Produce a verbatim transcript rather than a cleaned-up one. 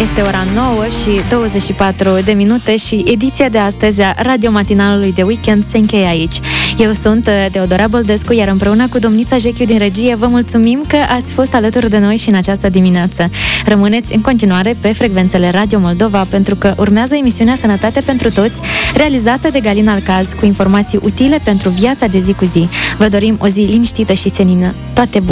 Este ora nouă și douăzeci și patru de minute și ediția de astăzi a Radio Matinalului de Weekend se încheie aici. Eu sunt Deodora Boldescu, iar împreună cu domnița Jechiu din regie vă mulțumim că ați fost alături de noi și în această dimineață. Rămâneți în continuare pe frecvențele Radio Moldova, pentru că urmează emisiunea Sănătate pentru Toți, realizată de Galina Alcaz, cu informații utile pentru viața de zi cu zi. Vă dorim o zi liniștită și senină. Toate bune!